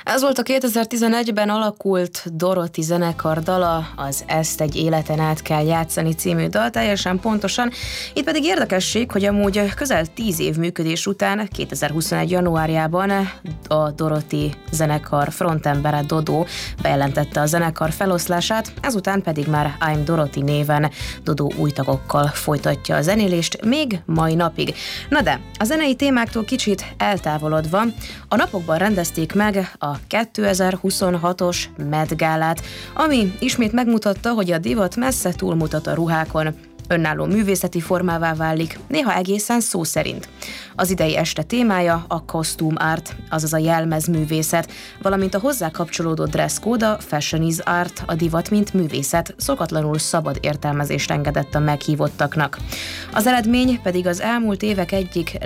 Ez volt a 2011-ben alakult Dorothy zenekar dala, az Ezt egy életen át kell játszani című dal, teljesen pontosan. Itt pedig érdekesség, hogy amúgy közel 10 év működés után 2021. januárjában a Dorothy zenekar frontembere Dodo bejelentette a zenekar feloszlását, ezután pedig már I'm Dorothy néven Dodo új tagokkal folytatja a zenélést még mai napig. Na de, a zenei témáktól kicsit eltávolodva, a napokban rendezték meg a 2026-os Met Gálát, ami ismét megmutatta, hogy a divat messze túlmutat a ruhákon, önálló művészeti formává válik, néha egészen szó szerint. Az idei este témája a costume art, azaz a jelmezművészet, valamint a hozzá kapcsolódó dress code, a fashion is art, a divat mint művészet szokatlanul szabad értelmezést engedett a meghívottaknak. Az eredmény pedig az elmúlt évek egyik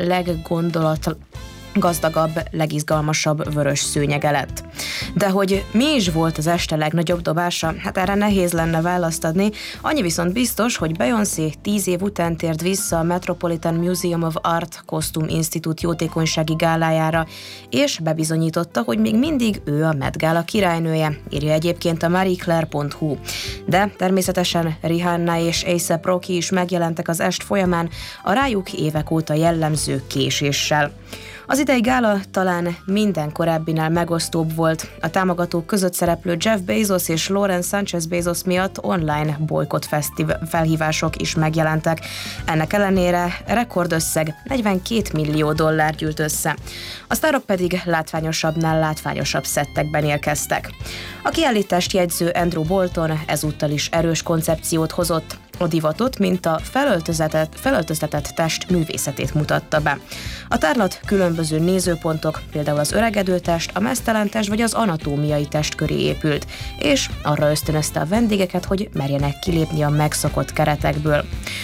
gazdagabb, legizgalmasabb vörös szőnyege lett. De hogy mi is volt az este legnagyobb dobása, hát erre nehéz lenne választ adni, annyi viszont biztos, hogy Beyoncé 10 év után tért vissza a Metropolitan Museum of Art Costume Institute jótékonysági gálájára, és bebizonyította, hogy még mindig ő a Met Gala királynője, írja egyébként a marieclaire.hu. De természetesen Rihanna és A$AP Rocky is megjelentek az est folyamán a rájuk évek óta jellemző késéssel. Az idei gála talán minden korábbinál megosztóbb volt. A támogatók között szereplő Jeff Bezos és Lauren Sanchez Bezos miatt online bolykott felhívások is megjelentek. Ennek ellenére rekordösszeg $42 millió gyűlt össze. A sztárok pedig látványosabbnál látványosabb szettekben érkeztek. A kiállítást jegyző Andrew Bolton ezúttal is erős koncepciót hozott. A divatot, mint a felöltöztetett test művészetét mutatta be. A tárlat különböző nézőpontok, például az öregedő test, a meztelen test vagy az anatómiai test köré épült, és arra ösztönözte a vendégeket, hogy merjenek kilépni a megszokott keretekből.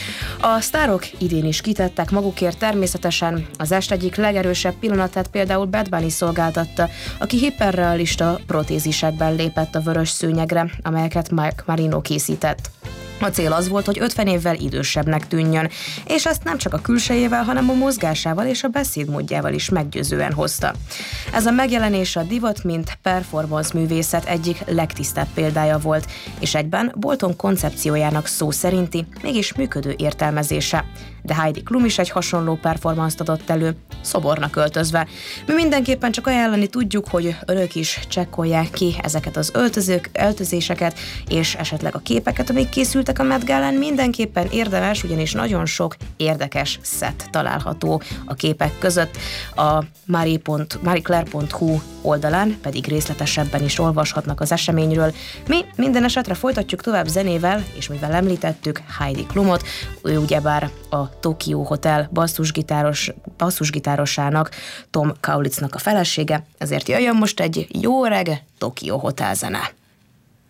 A sztárok idén is kitettek magukért, természetesen az est egyik legerősebb pillanatát például Bad Bunny szolgáltatta, aki hiperrealista protézisekben lépett a vörös szőnyegre, amelyeket Mark Marino készített. A cél az volt, hogy 50 évvel idősebbnek tűnjön, és ezt nem csak a külsejével, hanem a mozgásával és a beszédmódjával is meggyőzően hozta. Ez a megjelenés a divat, mint performance művészet egyik legtisztább példája volt, és egyben Bolton koncepciójának szó szerinti, mégis működő értelmezése. De Heidi Klum is egy hasonló performance-t adott elő, szobornak öltözve. Mi mindenképpen csak ajánlani tudjuk, hogy önök is csekkolják ki ezeket az öltözéseket, és esetleg a képeket, amik készültek a Met Gálán, mindenképpen érdemes, ugyanis nagyon sok érdekes szett található a képek között. A marieclaire.hu oldalán pedig részletesebben is olvashatnak az eseményről. Mi minden esetre folytatjuk tovább zenével, és mivel említettük Heidi Klumot, ő ugyebár a Tokyo Hotel basszusgitárosának, Tom Kaulitznak a felesége, ezért jöjjön most egy jó öreg Tokyo Hotel zene.